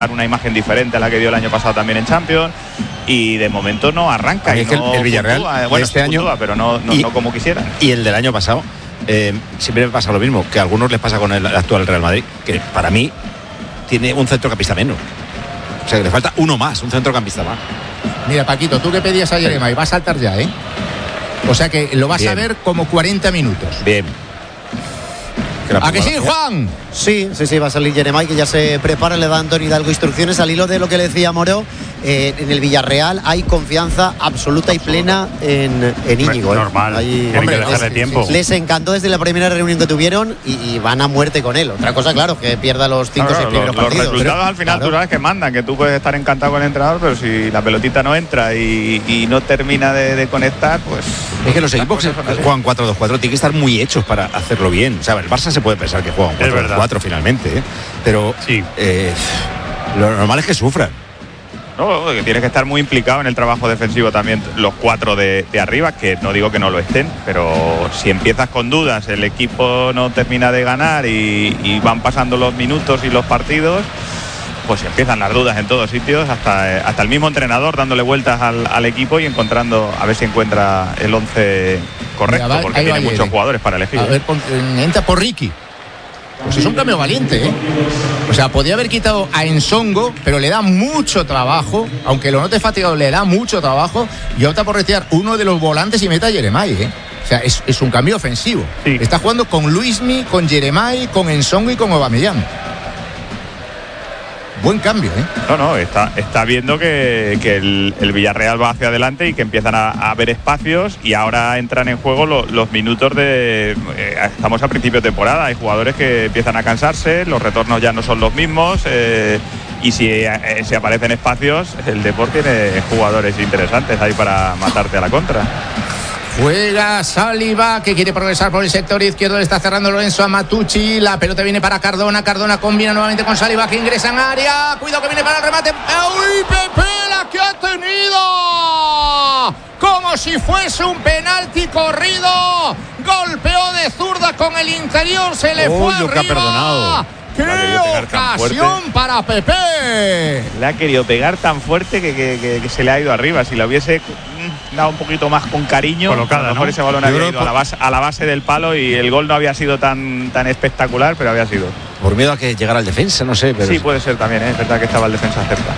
una imagen diferente a la que dio el año pasado también en Champions, y de momento no arranca. Y no el Villarreal puntúa, bueno, este año puntúa, pero no como quisieran. Y el del año pasado siempre me pasa lo mismo, que a algunos les pasa con el actual Real Madrid, que para mí tiene un centrocampista menos. O sea, que le falta uno más, un centrocampista más. Mira, Paquito, tú que pedías ayer, Emma, y va a saltar ya, ¿eh? O sea que lo vas a ver como 40 minutos. Bien. ¿A que sí, Juan? Sí, va a salir Jeremai, que ya se prepara, le da a Antonio Hidalgo instrucciones al hilo de lo que le decía Moro. En el Villarreal hay confianza absoluta y plena en Íñigo. Normal, tienen que dejarle tiempo. Les encantó desde la primera reunión que tuvieron y van a muerte con él. Otra cosa, claro, que pierda los 5 o 6 primeros partidos. Los resultados al final, tú sabes que mandan, que tú puedes estar encantado con el entrenador, pero si la pelotita no entra y no termina de conectar, pues... Es que los equipos que juegan 4-2-4 tienen que estar muy hechos para hacerlo bien. O sea, el Barça se puede pensar que juega un 4-2-4 finalmente, ¿eh? Pero sí. Lo normal es que sufran. No, que tienes que estar muy implicado en el trabajo defensivo también, los 4 de arriba, que no digo que no lo estén, pero si empiezas con dudas, el equipo no termina de ganar y van pasando los minutos y los partidos, pues empiezan las dudas en todos sitios, hasta el mismo entrenador dándole vueltas al equipo y encontrando, a ver si encuentra el 11 correcto, porque tiene muchos jugadores para elegir. A ver, entra por Ricky. Pues es un cambio valiente, ¿eh? O sea, podía haber quitado a Ensongo, pero le da mucho trabajo, aunque lo note fatigado, le da mucho trabajo, y opta por retirar uno de los volantes y meta a Jeremai, ¿eh? O sea, es un cambio ofensivo. Sí. Está jugando con Luismi, con Jeremai, con Ensongo y con Aubameyang. Buen cambio, ¿eh? No, está viendo que el Villarreal va hacia adelante y que empiezan a haber espacios, y ahora entran en juego los minutos de... estamos a principio de temporada, hay jugadores que empiezan a cansarse, los retornos ya no son los mismos, y si aparecen espacios, el Depor tiene jugadores interesantes ahí para matarte a la contra. Juega Saliba, que quiere progresar por el sector izquierdo, le está cerrando Lorenzo a Matucci, la pelota viene para Cardona combina nuevamente con Saliba, que ingresa en área, cuidado que viene para el remate. ¡Uy, Pepe, la que ha tenido! Como si fuese un penalti corrido, golpeó de zurda con el interior, se le fue arriba. Que ha perdonado. ¡Qué ocasión para Pepe! Le ha querido pegar tan fuerte que se le ha ido arriba. Si lo hubiese dado un poquito más con cariño, colocada, a lo mejor ese balón había ido a la base del palo y el gol no había sido tan espectacular, pero había sido. Por miedo a que llegara el defensa, no sé. Pero sí, puede ser también, ¿eh? Es verdad que estaba el defensa cerca.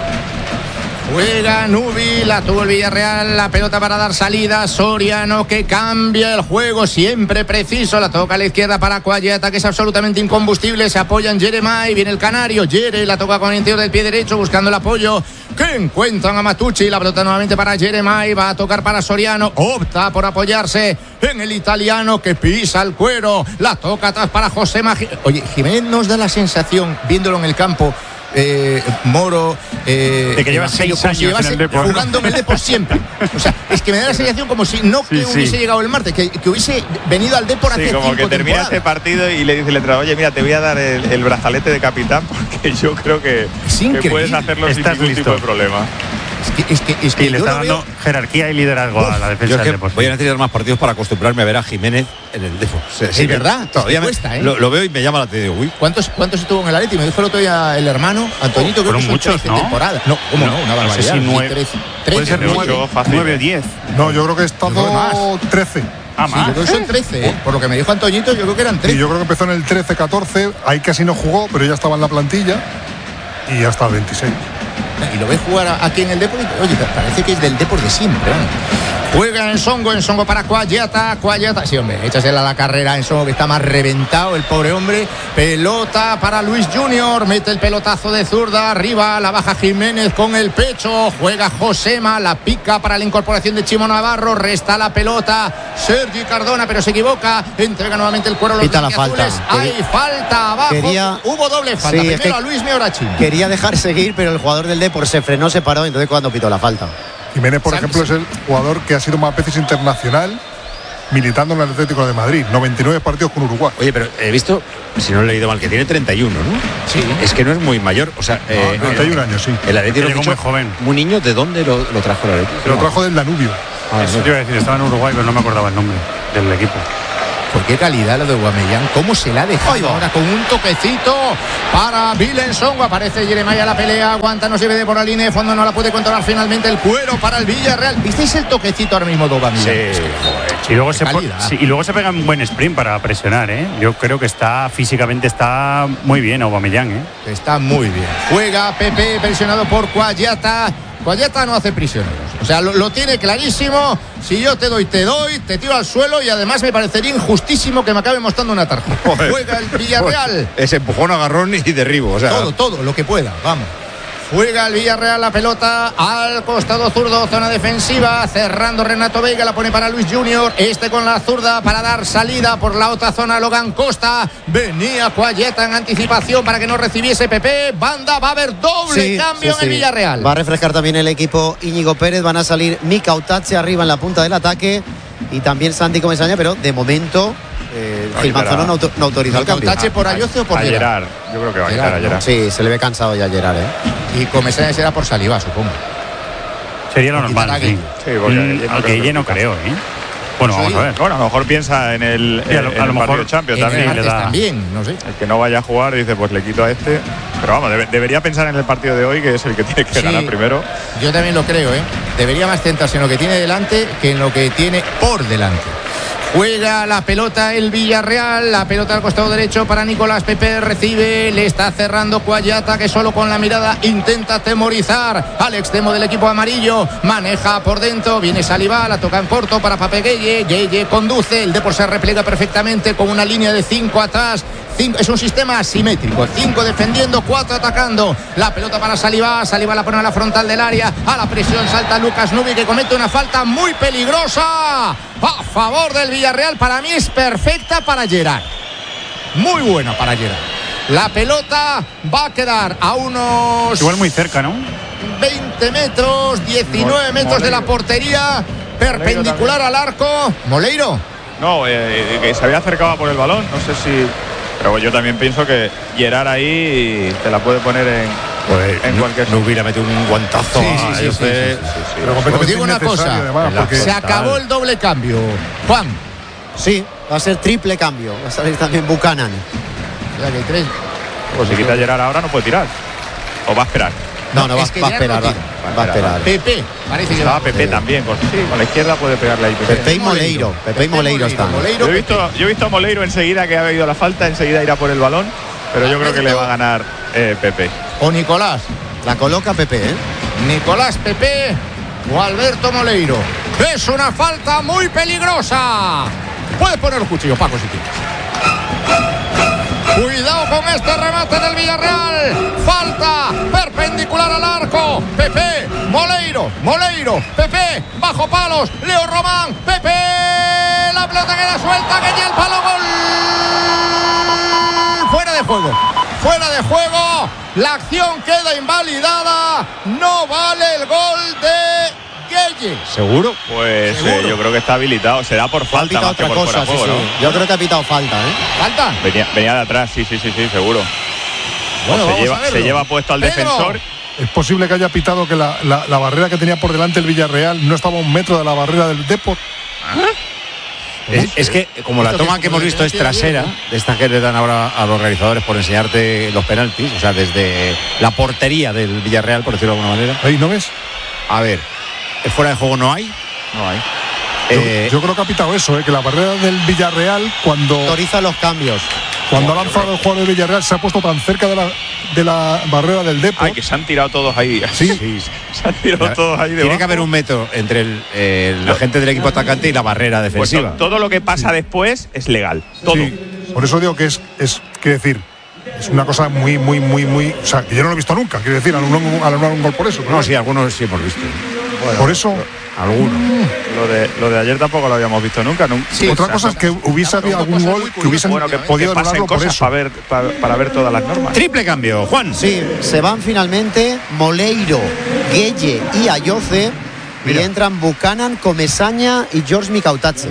Juega Nubi, la tuvo el Villarreal, la pelota para dar salida, Soriano que cambia el juego, siempre preciso, la toca a la izquierda para Cuayeta, que es absolutamente incombustible, se apoya en Jeremai, viene el canario, Jere la toca con el interior del pie derecho buscando el apoyo, que encuentran a Matucci, la pelota nuevamente para Jeremai, va a tocar para Soriano, opta por apoyarse en el italiano que pisa el cuero, la toca atrás para Josema. Oye, Jiménez nos da la sensación, viéndolo en el campo, Moro, de que lleva 6 años en el Depor, jugando en el Depor siempre. O sea, es que me da la sensación como si no hubiese llegado el martes, que hubiese venido al Depor hace 5 como que termina temporadas. este partido y le dice el entrenador: oye, mira, te voy a dar el brazalete de capitán, porque yo creo que puedes hacerlo sin ningún tipo de problema. Es que le está dando jerarquía y liderazgo a la defensa del Depor. Voy a necesitar más partidos para acostumbrarme a ver a Jiménez en el Depor. Es verdad, todavía cuesta, ¿eh? Lo veo y me llama la atención. Uy. ¿Cuántos estuvo en el Atleti? Me dijo el otro día el hermano Antonito, creo que son muchos, 13 ¿no? temporadas. No, ¿cómo no? Una barbaridad. No sé si 9. Puede ser 9 o 10. No, yo creo que es todo 13. Yo creo que son 13, ¿eh? Por lo que me dijo Antoñito, yo creo que eran 13. Y yo creo que empezó en el 13-14, ahí casi no jugó, pero ya estaba en la plantilla y hasta el 26. Y lo ves jugar aquí en el Depor, oye, parece que es del Depor de siempre, ¿eh? Juega Ensongo para Cuayeta, sí, hombre, échasela a la carrera, Ensongo, que está más reventado el pobre hombre, pelota para Luis Junior, mete el pelotazo de zurda, arriba, la baja Jiménez con el pecho, juega Josema, la pica para la incorporación de Chimo Navarro, resta la pelota Sergi Cardona, pero se equivoca, entrega nuevamente el cuero a los pita la falta. Hay falta abajo, hubo doble falta, primero a Luis Meorachi. Quería dejar seguir, pero el jugador del Depor se frenó, se paró, entonces cuando pitó la falta. Jiménez, por ejemplo, es el jugador que ha sido más veces internacional militando en el Atlético de Madrid, 99 partidos con Uruguay. Oye, pero he visto, si no he leído mal, que tiene 31, ¿no? Sí. Es que no es muy mayor, o sea... 31 años, sí. El Atlético llegó muy joven. Muy niño, ¿de dónde lo trajo el Atlético? Lo trajo del Danubio. Eso te iba a decir, estaba en Uruguay, pero no me acordaba el nombre del equipo. Pues qué calidad lo de Aubameyang, cómo se la ha dejado ahora con un toquecito para Vilensong. Aparece Jeremiah a la pelea, aguanta, no se ve de por la línea de fondo, no la puede controlar finalmente el cuero para el Villarreal. ¿Visteis el toquecito ahora mismo de Aubameyang? Sí. Y luego se pega un buen sprint para presionar, ¿eh? Yo creo que físicamente está muy bien Aubameyang, ¿eh? Está muy bien. Juega Pepe, presionado por Cuagliata. Cuagliata no hace prisioneros. O sea, lo tiene clarísimo. Si yo te doy, te tiro al suelo y además me parecería injustísimo que me acabe mostrando una tarjeta. Juega el Villarreal. Ese empujón, agarrón y derribo. O sea, todo, lo que pueda. Vamos. Juega el Villarreal la pelota al costado zurdo, zona defensiva, cerrando Renato Veiga, la pone para Luis Junior, con la zurda para dar salida por la otra zona Logan Costa, venía Cuagliata en anticipación para que no recibiese Pepe, banda, va a haber doble cambio en el Villarreal. Va a refrescar también el equipo Íñigo Pérez, van a salir Mika Otache arriba en la punta del ataque y también Santi Comesaña, pero de momento Gil Manzano no autorizó el cambio. ¿Otache por Ayoce o por Gerard? Yo creo que va a quitar a Gerard. Sí, se le ve cansado ya a Gerard, Y Comesaña será por Saliba, supongo. Sería lo normal, sí. Aunque no creo, ¿eh? Bueno, vamos a ver. Bueno, a lo mejor piensa en el partido de Champions también, no sé. El que no vaya a jugar dice, pues le quito a este. Pero vamos, debería pensar en el partido de hoy, que es el que tiene que ganar primero. Yo también lo creo, ¿eh? Debería más centrarse en lo que tiene delante que en lo que tiene por delante. Juega la pelota el Villarreal, la pelota al costado derecho para Nicolás Pepe, recibe, le está cerrando Cuagliata, que solo con la mirada intenta atemorizar al extremo del equipo amarillo, maneja por dentro, viene Saliba, la toca en corto para Pape Gueye conduce, el Depor se replega perfectamente con una línea de 5 atrás. Es un sistema asimétrico, 5 defendiendo, 4 atacando, la pelota para Saliba la pone a la frontal del área, a la presión salta Lucas Nubi, que comete una falta muy peligrosa a favor del Villarreal. Para mí es perfecta para Gerard, muy buena para Gerard. La pelota va a quedar a unos igual muy cerca, ¿no? 20 metros, 19 metros de la portería, perpendicular al arco. ¿Moleiro? No, que se había acercado por el balón, no sé si... Pero yo también pienso que Gerard ahí te la puede poner en cualquier... No hubiera metido un guantazo. Sí. Pero os digo una cosa, se acabó el doble cambio. Juan. Sí, va a ser triple cambio. Va a salir también Buchanan. Ya que hay 3. Pues si quita Gerard ahora no puede tirar. O va a esperar. No, va a esperar. Va a esperar. Pepe, parece que va. Pepe también. Con la izquierda puede pegarle ahí. Pepe y Moleiro están. Yo he visto a Moleiro enseguida, que ha habido la falta, enseguida irá por el balón. Pero yo creo que le va a ganar Pepe. O Nicolás. La coloca Pepe, ¿eh? Nicolás Pepe o Alberto Moleiro. Es una falta muy peligrosa. Puedes poner los cuchillos, Paco, si quieres. Cuidado con este remate del Villarreal. Falta perpendicular al arco. Pepe, Moleiro, Pepe, bajo palos. Leo Román, Pepe. La pelota queda suelta, que ya el palo, gol. Fuera de juego. La acción queda invalidada. No vale el gol de Gueye. ¿Seguro? Pues yo creo que está habilitado. Será por falta más que por fuera de juego, ¿no? Yo creo que ha pitado falta, ¿eh? ¿Falta? Venía de atrás, sí, seguro. Bueno, se lleva puesto al defensor. Es posible que haya pitado que la barrera que tenía por delante el Villarreal no estaba a 1 metro de la barrera del Depor. Es que como la toma que hemos visto es trasera, de esta que le dan ahora a los realizadores por enseñarte los penaltis, o sea, desde la portería del Villarreal, por decirlo de alguna manera. Ahí, ¿no ves? A ver, fuera de juego no hay. Yo creo que ha pitado eso, que la barrera del Villarreal, cuando autoriza los cambios. Cuando ha lanzado el jugador del Villarreal, se ha puesto tan cerca de la barrera del Depor. Ay, que se han tirado todos ahí. Sí. Se han tirado todos ahí debajo. Tiene que haber 1 metro entre la gente del equipo atacante y la barrera defensiva. Pues todo lo que pasa después es legal. Todo. Sí. Por eso digo que es quiero decir, es una cosa muy. O sea, que yo no lo he visto nunca, quiero decir, anular un gol por eso. No, sí, algunos sí hemos visto. Bueno, por eso. Algunos. Lo de ayer tampoco lo habíamos visto nunca. Sí, otra cosa es que hubiese habido algún gol que hubiesen podido anularlo por eso. Para ver todas las normas. Triple cambio, Juan. Sí, se van finalmente Moleiro, Gueye y Ayoce. Y entran Buchanan, Comesaña y George Mika Otache.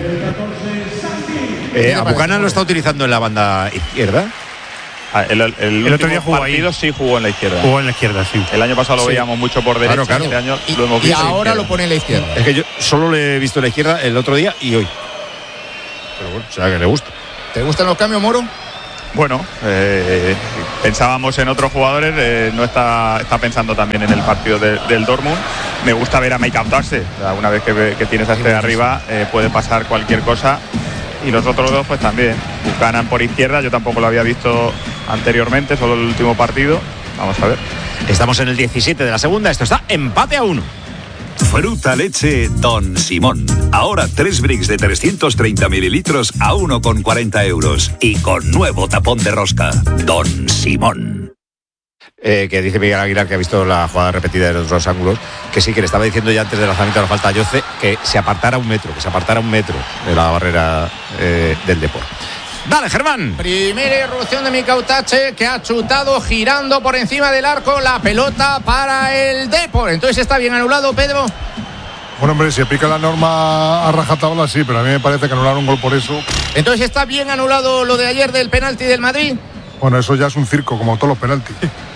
A Buchanan lo está utilizando en la banda izquierda. El otro día jugó partido ahí. Sí jugó en la izquierda. Jugó en la izquierda, sí. El año pasado lo veíamos mucho por derecha. Claro. Este año lo hemos visto. Y ahora lo pone en la izquierda. Es que yo solo le he visto en la izquierda el otro día y hoy. Pero bueno, o sea que le gusta. ¿Te gustan los cambios, Moro? Bueno, pensábamos en otros jugadores, no está pensando también en el partido del Dortmund. Me gusta ver a Mike adaptarse. Una vez que tienes a este arriba, puede pasar cualquier cosa. Y los otros dos, pues también. Buchanan por izquierda, yo tampoco lo había visto anteriormente, solo el último partido. Vamos a ver. Estamos en el 17 de la segunda, esto está empate a 1. Fruta leche Don Simón. Ahora 3 bricks de 330 mililitros a 1,40 euros. Y con nuevo tapón de rosca. Don Simón. Que dice Miguel Aguilar, que ha visto la jugada repetida de los dos ángulos, que sí, que le estaba diciendo ya antes del lanzamiento de la falta a Yoce que se apartara un metro de la barrera del Depor. Dale, Germán. Primera irrupción de Mikautache, que ha chutado girando por encima del arco la pelota para el Depor. Entonces está bien anulado, Pedro. Bueno, hombre, si aplica la norma a rajatabla, sí, pero a mí me parece que anular un gol por eso. Entonces está bien anulado lo de ayer del penalti del Madrid. Bueno, eso ya es un circo, como todos los penaltis.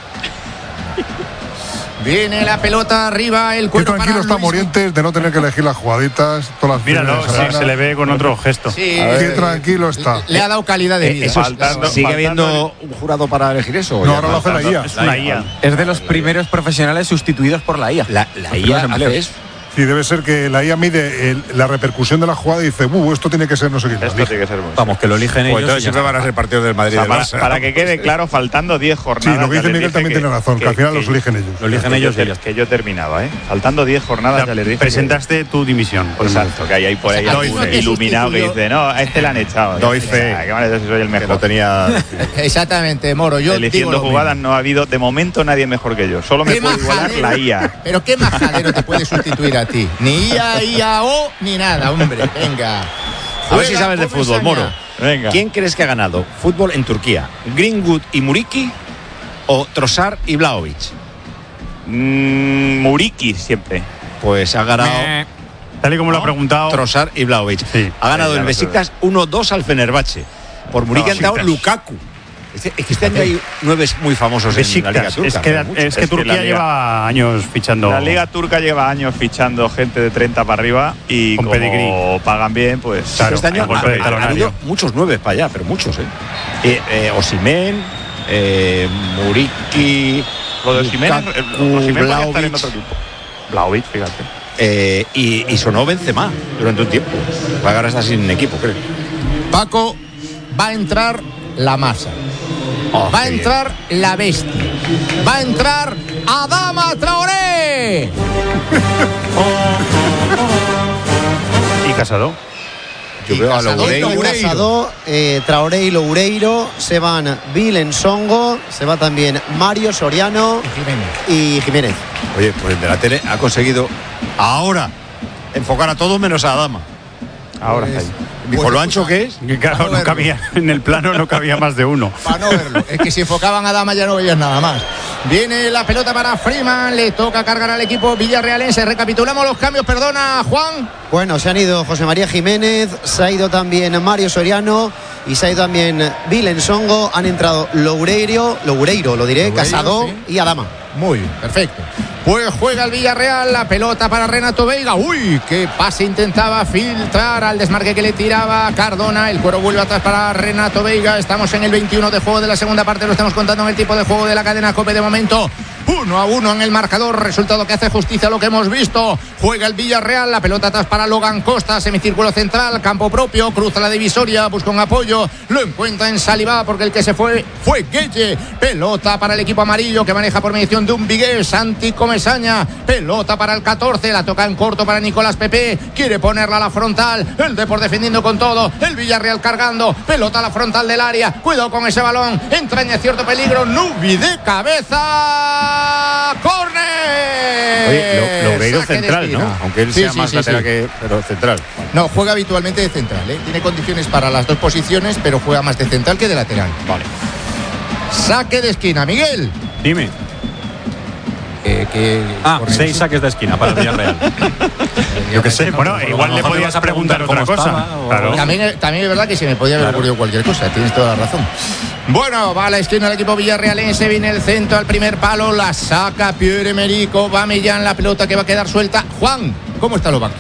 Viene la pelota arriba, el cuero. Qué tranquilo está Morientes de no tener que elegir las jugaditas, todas las. Míralo, sí, se le ve con otro gesto. Sí, qué tranquilo está. Le ha dado calidad de vida. ¿Sigue habiendo un jurado para elegir eso? No, ahora lo hace la IA. Es una IA. Es de los primeros profesionales sustituidos por la IA. La IA hace eso. Sí, debe ser que la IA mide la repercusión de la jugada y dice, esto tiene que ser no sé qué. Esto tiene que ser. Vamos, que lo eligen Pues ellos. entonces siempre van a ser partidos del Madrid. O sea, para que quede claro, faltando 10 jornadas. Sí, lo que dice Miguel también tiene razón, que al final los eligen ellos. Lo eligen ellos y ellos. Que yo terminaba, Faltando 10 jornadas, ya les dije. Presentaste tu dimisión. Exacto, que hay por ahí algún iluminado que dice, no, a este le han echado. Doy fe. ¿Qué vale si soy el mejor? Que no tenía. Exactamente, Moro. Yo eligiendo jugadas no ha habido de momento nadie mejor que yo. Solo me puede igualar la IA. Pero qué majadero te puede sustituir a ti. Ni IAO ni nada, hombre. Venga. A ver si sabes de fútbol, Moro. Venga. ¿Quién crees que ha ganado fútbol en Turquía? ¿Greenwood y Muriqui o Trossard y Vlahovic? Muriqui siempre. Pues ha ganado Tal y como lo ha preguntado Trossard y Vlahovic. Sí. Ha ganado Ya el lo Besiktas 1-2 al Fenerbahce. Por Muriqui ha entrado Lukaku. Es que este año hay 9 muy famosos en la Liga Turca. Es que Turquía lleva años fichando. La Liga Turca lleva años fichando gente de 30 para arriba y con como pedigrí. Pagan bien, pues Claro, este año golpe de ha talonario. habido muchos 9 para allá, pero muchos. Osimhen, Muriqui, lo de Osimhen podría estar en Vlahovic, otro equipo. Vlahovic, fíjate. y sonó Benzema durante un tiempo. Ahora está sin equipo, creo. Paco, va a entrar la masa. Va a entrar la bestia. Va a entrar Adama Traoré. ¿Y Casado? Yo veo a Loureiro. Loureiro. Traoré y Loureiro, se van Vilen Songo, se va también Mario Soriano y Jiménez. Oye, pues el de la tele ha conseguido ahora enfocar a todos menos a Adama. Ahora está ahí. Dijo, ¿lo ancho que es? Que claro, no cabía, en el plano no cabía más de uno. Para no verlo. Es que si enfocaban a Dama ya no veías nada más. Viene la pelota para Freeman. Le toca cargar al equipo villarrealense. Recapitulamos los cambios, perdona, Juan. Bueno, se han ido José María Jiménez, se ha ido también Mario Soriano y se ha ido también Vilen Songo. Han entrado Loureiro, lo diré, Casado y Adama. Muy bien, perfecto. Pues juega el Villarreal, la pelota para Renato Veiga. Uy, qué pase intentaba filtrar al desmarque que le tiraba Cardona. El cuero vuelve atrás para Renato Veiga. Estamos en el 21 de juego de la segunda parte. Lo estamos contando en el tipo de juego de la cadena COPE de momento. 1-1 en el marcador, resultado que hace justicia a lo que hemos visto. Juega el Villarreal, la pelota atrás para Logan Costa, semicírculo central, campo propio, cruza la divisoria, busca un apoyo, lo encuentra en Salivá porque el que se fue Gueye. Pelota para el equipo amarillo que maneja por mediación de un vigués, Santi Comesaña. Pelota para el 14, la toca en corto para Nicolás Pepe, quiere ponerla a la frontal, el Depor defendiendo con todo, el Villarreal cargando, pelota a la frontal del área, cuidado con ese balón, entraña cierto peligro, Nubi de cabeza. ¡Córner! Oye, Loureiro central, ¿no? Aunque él sea más lateral que... pero central. No, juega habitualmente de central, Tiene condiciones para las dos posiciones, pero juega más de central que de lateral. Vale. Saque de esquina, Miguel. Dime. 6 saques de esquina para el Villarreal. Yo qué sé, bueno, igual le podías preguntar otra cosa. Claro. También es verdad que se me podía haber ocurrido cualquier cosa, tienes toda la razón. Bueno, va a la esquina el equipo villarrealense, viene el centro al primer palo, la saca Pierre-Emerick Aubameyang, la pelota que va a quedar suelta. Juan, ¿cómo está los bancos? Cuéntame.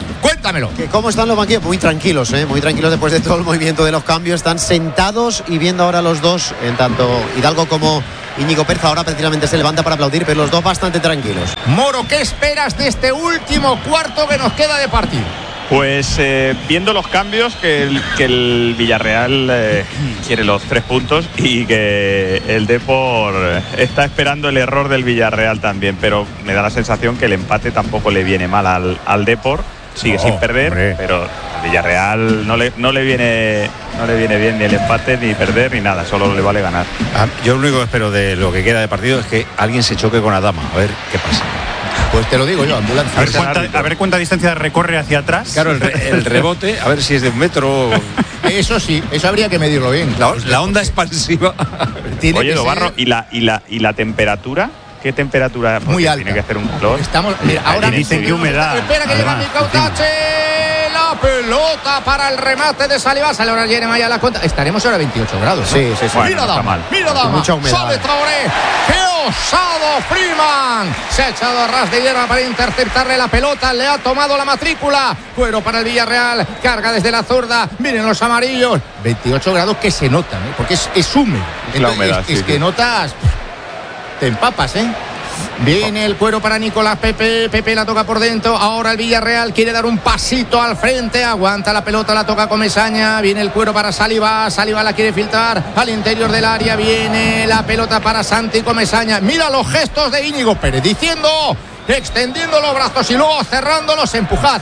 Cuéntamelo. ¿Cómo están los banquillos? Muy tranquilos, muy tranquilos después de todo el movimiento de los cambios. Están sentados y viendo ahora los dos, en tanto Hidalgo como Íñigo Perza ahora precisamente se levanta para aplaudir, pero los dos bastante tranquilos. Moro, ¿qué esperas de este último cuarto que nos queda de partido? Pues viendo los cambios, que el Villarreal quiere los 3 puntos y que el Depor está esperando el error del Villarreal también, pero me da la sensación que el empate tampoco le viene mal al Depor. Sigue sin perder, hombre. Pero al Villarreal no le viene bien ni el empate, ni perder, ni nada, solo le vale ganar. Yo lo único que espero de lo que queda de partido es que alguien se choque con Adama, a ver qué pasa. Pues te lo digo yo, ambulancia. A ver cuánta distancia recorre hacia atrás. Claro, el rebote, a ver si es de 1 metro. Eso sí, eso habría que medirlo bien. La onda expansiva. Oye, Dobarro, ¿y la temperatura? ¿Qué temperatura? Muy alta. Tiene que hacer un calor. Ahora dicen que humedad. Espera que lleva Micautache. La pelota para el remate de Saliba. Sale ahora Jeremy a la cuenta. Estaremos ahora a 28 grados. Sí, sí, sí. Bueno, mira Dama. Mucha humedad. Sale Traoré. ¡Qué osado Freeman! Se ha echado a ras de hierba para interceptarle la pelota. Le ha tomado la matrícula. Cuero para el Villarreal. Carga desde la zurda. Miren los amarillos. 28 grados que se notan, porque es húmedo. La humedad, es que notas. Te empapas, Viene el cuero para Nicolás Pepe. Pepe la toca por dentro. Ahora el Villarreal quiere dar un pasito al frente. Aguanta la pelota, la toca Comesaña. Viene el cuero para Saliba. Saliba la quiere filtrar al interior del área. Viene la pelota para Santi Comesaña. Mira los gestos de Íñigo Pérez diciendo, extendiendo los brazos y luego cerrándolos. Empujad.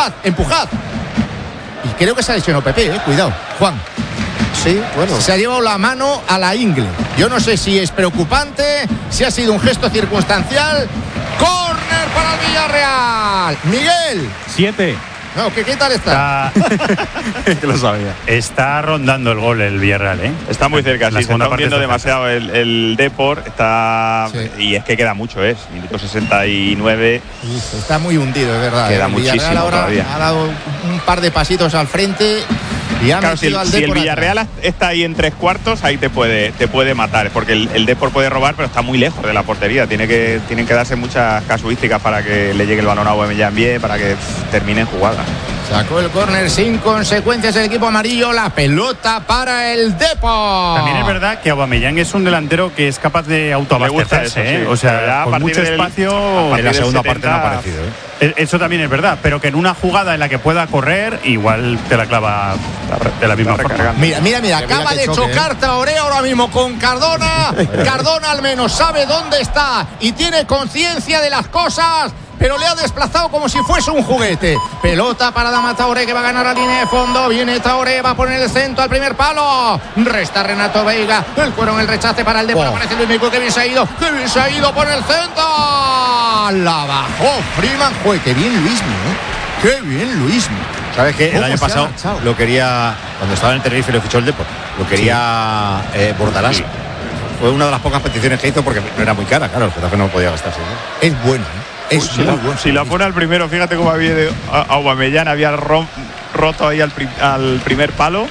Y creo que se ha lesionado Pepe, cuidado, Juan. Sí, bueno. Se ha llevado la mano a la ingle. Yo no sé si es preocupante, si ha sido un gesto circunstancial. Córner para el Villarreal. Miguel. 7. No, ¿qué tal está? Que lo sabía. Está rondando el gol el Villarreal, Está muy cerca, sí, se está hundiendo demasiado el Depor, sí. Y es que queda mucho, minuto 69. Está muy hundido, es verdad. Queda muchísimo ahora todavía. Ha dado un par de pasitos al frente. Y claro, si el Villarreal está ahí en 3/4, ahí te puede matar, porque el Depor puede robar, pero está muy lejos de la portería. Tienen que darse muchas casuísticas para que le llegue el balón a Aubameyang bien, para que termine en jugada. Sacó el córner sin consecuencias el equipo amarillo. La pelota para el Depor. También es verdad que Aubameyang es un delantero que es capaz de autoabastecerse, eso, sí. O sea, con mucho espacio. En la segunda parte no ha aparecido, Eso también es verdad, pero que en una jugada en la que pueda correr, igual te la clava de la misma forma. Mira, acaba de chocar Traoré ahora mismo con Cardona. Cardona al menos sabe dónde está y tiene conciencia de las cosas, pero le ha desplazado como si fuese un juguete. Pelota para Adama Traoré, que va a ganar a línea de fondo. Viene Traoré, va a poner el centro al primer palo. Resta Renato Veiga. El cuero en el rechace para el Depor. Aparece Luis Mico, que bien se ha ido. Por el centro. La bajó Freeman. Joder, qué bien Luismi, Qué bien Luismi. ¿Sabes qué? El año pasado lo quería, cuando estaba en el Tenerife lo fichó el Depor. Lo quería Bordalás. Sí. Fue una de las pocas peticiones que hizo porque no era muy cara, claro, el que no podía gastarse. Es bueno, Es muy bueno. Si la pone al primero, fíjate cómo había Aubameyang, había roto ahí al primer palo.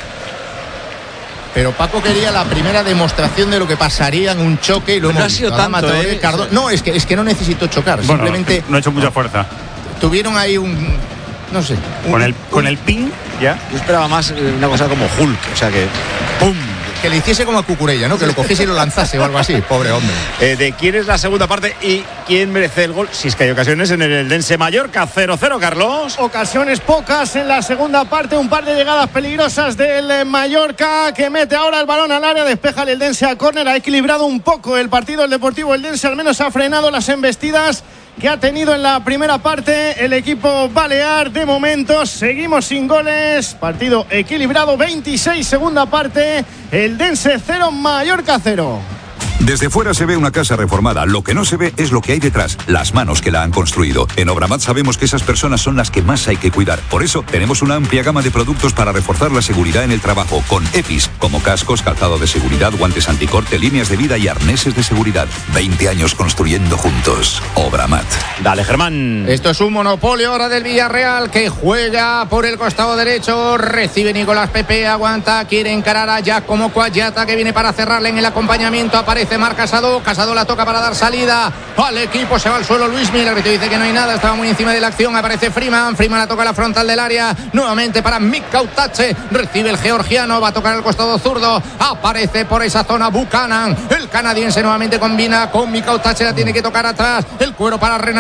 Pero Paco quería la primera demostración de lo que pasaría en un choque y lo hemos visto. No, es que no necesitó chocar, bueno, simplemente no ha hecho mucha fuerza. Tuvieron ahí un, no sé, con el ping ya. Yo esperaba más una cosa como Hulk, o sea que ¡pum! Que le hiciese como a Cucurella, ¿no? Que lo cogiese y lo lanzase o algo así, pobre hombre. ¿De quién es la segunda parte y quién merece el gol? Si es que hay ocasiones en el Eldense Mallorca, 0-0, Carlos. Ocasiones pocas en la segunda parte, un par de llegadas peligrosas del Mallorca, que mete ahora el balón al área, despeja el Eldense a córner, ha equilibrado un poco el partido. El Deportivo Eldense al menos ha frenado las embestidas que ha tenido en la primera parte el equipo balear. De momento seguimos sin goles, partido equilibrado, 26 segunda parte, Eldense 0, Mallorca 0. Desde fuera se ve una casa reformada. Lo que no se ve es lo que hay detrás, las manos que la han construido. En Obramat sabemos que esas personas son las que más hay que cuidar. Por eso tenemos una amplia gama de productos para reforzar la seguridad en el trabajo, con EPIs, como cascos, calzado de seguridad, guantes anticorte, líneas de vida y arneses de seguridad. 20 años construyendo juntos. Obramat. Dale, Germán. Esto es un monopolio ahora del Villarreal, que juega por el costado derecho. Recibe Nicolás Pepe, aguanta, quiere encarar a Giacomo Cuagliata, que viene para cerrarle en el acompañamiento. Aparece aparece Marc Casado. Casado la toca para dar salida al equipo. Se va al suelo Luismi. El árbitro dice que no hay nada. Estaba muy encima de la acción. Aparece Freeman. Freeman la toca a la frontal del área. Nuevamente para Mikautache. Recibe el georgiano. Va a tocar al costado zurdo. Aparece por esa zona Buchanan. El canadiense nuevamente combina con Mikautache. La tiene que tocar atrás. El cuero para Renan.